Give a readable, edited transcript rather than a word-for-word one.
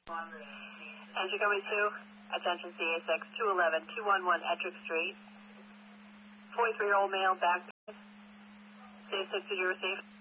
Entry coming to, attention CA6, 211-211 Ettrick Street. 43-year-old male back. CA6, did you receive?